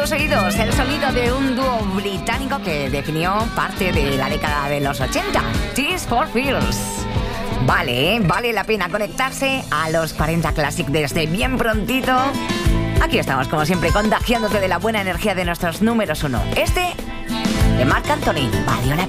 tus oídos el sonido de un dúo británico que definió parte de la década de los 80, Tears for Fears. Vale la pena conectarse a los 40 Classic desde bien prontito. Aquí estamos, como siempre, contagiándote de la buena energía de nuestros números 1. Este, de Marc Anthony, valió la pena.